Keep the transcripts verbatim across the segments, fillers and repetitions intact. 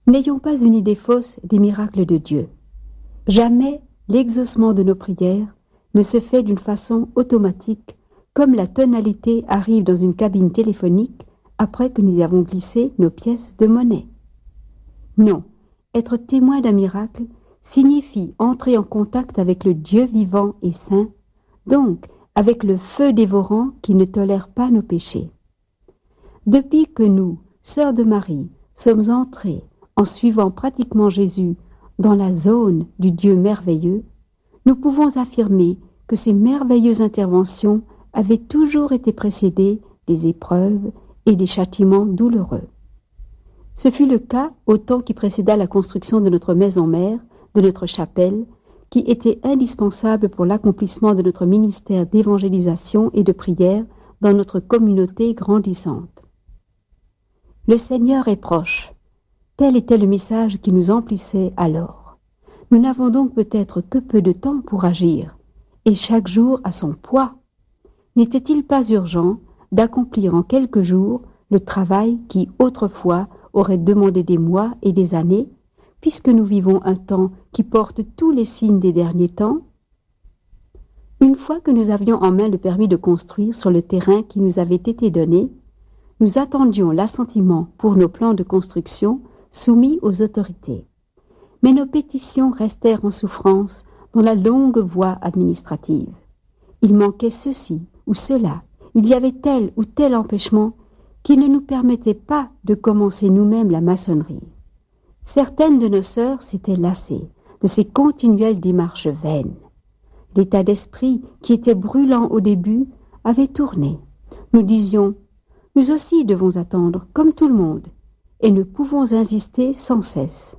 N'ayons pas une idée fausse des miracles de Dieu. Jamais l'exaucement de nos prières ne se fait d'une façon automatique, comme la tonalité arrive dans une cabine téléphonique après que nous y avons glissé nos pièces de monnaie. Non, être témoin d'un miracle signifie entrer en contact avec le Dieu vivant et saint, donc avec le feu dévorant qui ne tolère pas nos péchés. Depuis que nous, sœurs de Marie, sommes entrées, en suivant pratiquement Jésus, dans la zone du Dieu merveilleux, nous pouvons affirmer que ces merveilleuses interventions avaient toujours été précédées des épreuves et des châtiments douloureux. Ce fut le cas au temps qui précéda la construction de notre maison mère, de notre chapelle, qui était indispensable pour l'accomplissement de notre ministère d'évangélisation et de prière dans notre communauté grandissante. Le Seigneur est proche. Tel était le message qui nous emplissait alors. Nous n'avons donc peut-être que peu de temps pour agir, et chaque jour a son poids. N'était-il pas urgent d'accomplir en quelques jours le travail qui, autrefois, aurait demandé des mois et des années, puisque nous vivons un temps qui porte tous les signes des derniers temps? Une fois que nous avions en main le permis de construire sur le terrain qui nous avait été donné, nous attendions l'assentiment pour nos plans de construction soumis aux autorités. Mais nos pétitions restèrent en souffrance dans la longue voie administrative. Il manquait ceci ou cela, il y avait tel ou tel empêchement qui ne nous permettait pas de commencer nous-mêmes la maçonnerie. Certaines de nos sœurs s'étaient lassées de ces continuelles démarches vaines. L'état d'esprit qui était brûlant au début avait tourné. Nous disions, nous aussi devons attendre, comme tout le monde, et ne pouvons insister sans cesse.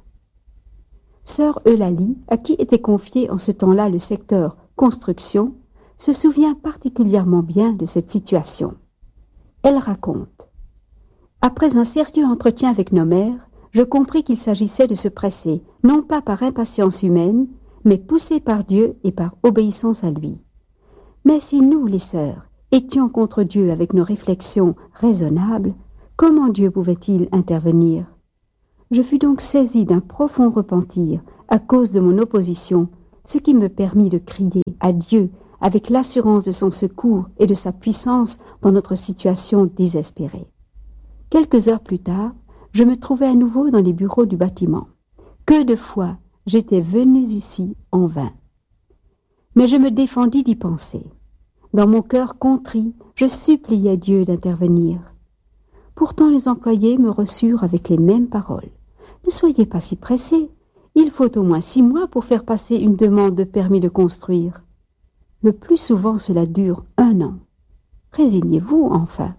Sœur Eulalie, à qui était confié en ce temps-là le secteur construction, se souvient particulièrement bien de cette situation. Elle raconte. Après un sérieux entretien avec nos mères, je compris qu'il s'agissait de se presser, non pas par impatience humaine, mais poussé par Dieu et par obéissance à lui. Mais si nous, les sœurs, étions contre Dieu avec nos réflexions raisonnables, comment Dieu pouvait-il intervenir? Je fus donc saisie d'un profond repentir à cause de mon opposition, ce qui me permit de crier à Dieu avec l'assurance de son secours et de sa puissance dans notre situation désespérée. Quelques heures plus tard, je me trouvais à nouveau dans les bureaux du bâtiment. Que de fois j'étais venue ici en vain. Mais je me défendis d'y penser. Dans mon cœur contrit, je suppliais Dieu d'intervenir. Pourtant les employés me reçurent avec les mêmes paroles. Ne soyez pas si pressés, il faut au moins six mois pour faire passer une demande de permis de construire. Le plus souvent cela dure un an. Résignez-vous enfin.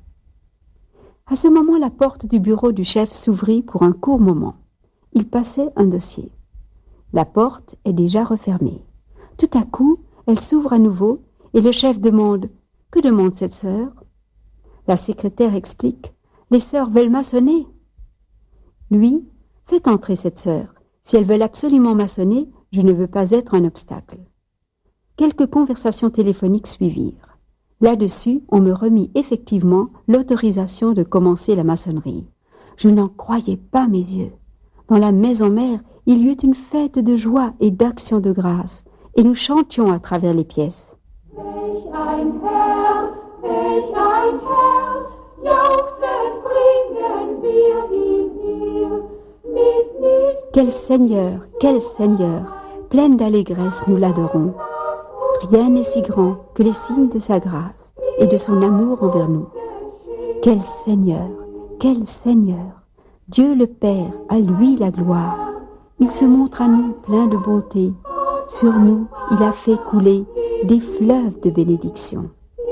À ce moment, la porte du bureau du chef s'ouvrit pour un court moment. Il passait un dossier. La porte est déjà refermée. Tout à coup, elle s'ouvre à nouveau et le chef demande « Que demande cette sœur ?» La secrétaire explique « Les sœurs veulent maçonner. » Lui, « Faites entrer cette sœur. Si elles veulent absolument maçonner, je ne veux pas être un obstacle. » Quelques conversations téléphoniques suivirent. Là-dessus, on me remit effectivement l'autorisation de commencer la maçonnerie. Je n'en croyais pas mes yeux. Dans la maison mère, il y eut une fête de joie et d'action de grâce, et nous chantions à travers les pièces. Welch ein Herr, welch ein Herr, jauchzend bringen wir ihm hier, mit, mit. Quel Seigneur, quel Seigneur, pleine d'allégresse nous l'adorons. Rien n'est si grand que les signes de sa grâce et de son amour envers nous. Quel Seigneur, quel Seigneur, Dieu le Père, à lui la gloire. Il se montre à nous plein de bonté. Sur nous, il a fait couler des fleuves de bénédiction.